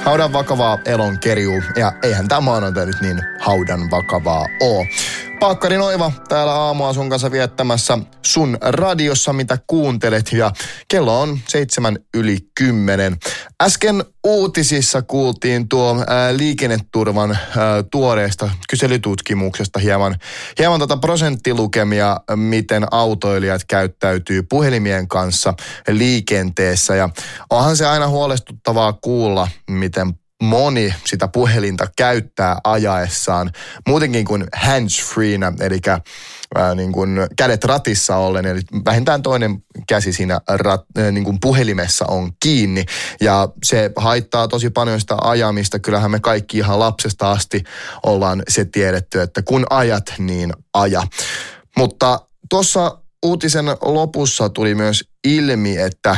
haudan vakavaa elonkerjuu. Ja eihän tämä maanantai nyt niin haudan vakavaa oo. Paakkari Noiva täällä aamua sun kanssa viettämässä sun radiossa, mitä kuuntelet. Ja kello on 7:10. Äsken uutisissa kuultiin tuo liikenneturvan tuoreesta kyselytutkimuksesta hieman prosenttilukemia, miten autoilijat käyttäytyy puhelimien kanssa liikenteessä. Ja onhan se aina huolestuttavaa kuulla, miten moni sitä puhelinta käyttää ajaessaan muutenkin kuin hands-freena, eli niin kuin kädet ratissa ollen, eli vähintään toinen käsi siinä niin kuin puhelimessa on kiinni, ja se haittaa tosi paljon sitä ajamista. Kyllähän me kaikki ihan lapsesta asti ollaan se tiedetty, että kun ajat, niin aja. Mutta tuossa uutisen lopussa tuli myös ilmi, että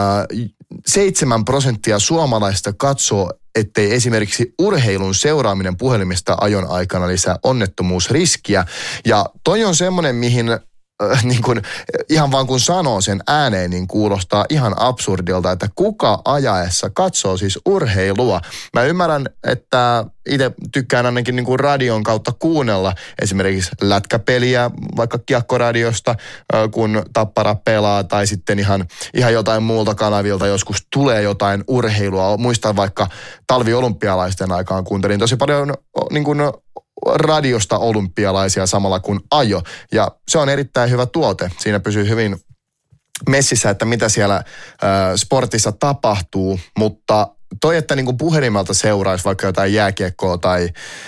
7% suomalaista katsoo, ettei esimerkiksi urheilun seuraaminen puhelimesta ajon aikana lisää onnettomuusriskiä. Ja toi on semmoinen, mihin niin kun, ihan vaan kun sanoo sen ääneen, niin kuulostaa ihan absurdilta, että kuka ajaessa katsoo siis urheilua. Mä ymmärrän, että itse tykkään ainakin niin kuin radion kautta kuunnella esimerkiksi lätkäpeliä, vaikka Kiekkoradiosta, kun Tappara pelaa, tai sitten ihan jotain muulta kanavilta joskus tulee jotain urheilua. Muistan vaikka talviolympialaisten aikaan kuuntelin tosi paljon niin kuin radiosta olympialaisia samalla kuin ajo. Ja se on erittäin hyvä tuote. Siinä pysyy hyvin messissä, että mitä siellä sportissa tapahtuu, mutta toi, että niin kuin puhelimelta seuraisi vaikka jotain jääkiekkoa tai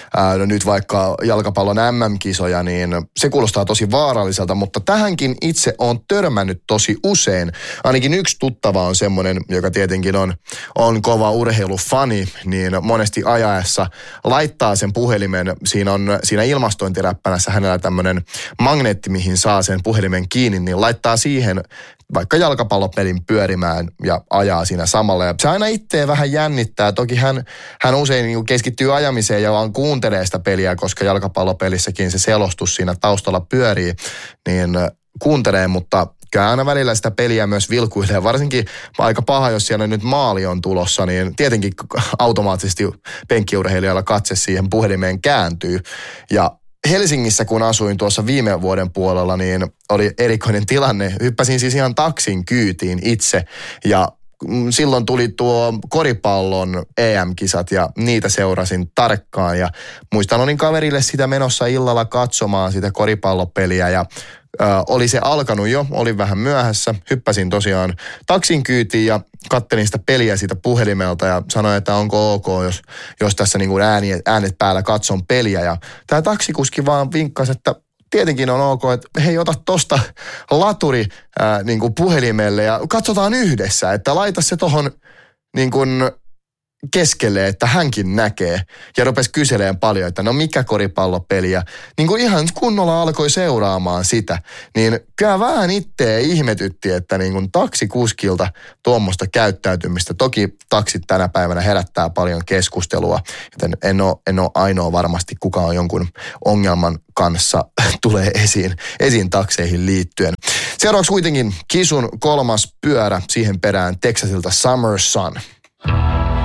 nyt vaikka jalkapallon MM-kisoja, niin se kuulostaa tosi vaaralliselta, mutta tähänkin itse on törmännyt tosi usein. Ainakin yksi tuttava on semmoinen, joka tietenkin on kova urheilufani, niin monesti ajaessa laittaa sen puhelimen, siinä ilmastointiräppänässä hänellä tämmöinen magneetti, mihin saa sen puhelimen kiinni, niin laittaa siihen vaikka jalkapallopelin pyörimään ja ajaa siinä samalla. Ja se aina itseä vähän jännittää. Toki hän usein niin keskittyy ajamiseen ja vaan kuuntelee sitä peliä, koska jalkapallopelissäkin se selostus siinä taustalla pyörii, niin kuuntelee, mutta kyllä aina välillä sitä peliä myös vilkuilee. Varsinkin aika paha, jos siellä nyt maali on tulossa, niin tietenkin automaattisesti penkkiurheilijalla katse siihen puhelimeen kääntyy. Ja Helsingissä, kun asuin tuossa viime vuoden puolella, niin oli erikoinen tilanne. Hyppäsin siis ihan taksin kyytiin itse, ja silloin tuli tuo koripallon EM-kisat ja niitä seurasin tarkkaan. Ja muistan, olin kaverille sitä menossa illalla katsomaan sitä koripallopeliä, ja oli se alkanut jo, olin vähän myöhässä. Hyppäsin tosiaan taksin kyytiin ja kattelin sitä peliä siitä puhelimelta ja sanoin, että onko ok, jos tässä niin kuin äänet päällä katson peliä. Ja tämä taksikuski vaan vinkkasi, että tietenkin on ok, että hei, ota tosta laturi niin kuin puhelimelle ja katsotaan yhdessä, että laita se tohon niin kuin keskelle, että hänkin näkee, ja rupesi kyselemään paljon, että no mikä koripallopeli, ja niin kuin ihan kunnolla alkoi seuraamaan sitä, niin kyllä vähän itseä ihmetytti, että niin kuin taksikuskilta tuommoista käyttäytymistä. Toki taksit tänä päivänä herättää paljon keskustelua, joten en ole ainoa varmasti, kuka on jonkun ongelman kanssa tulee esiin takseihin liittyen. Seuraavaksi kuitenkin Kisun kolmas pyörä, siihen perään Texasilta Summer Sun.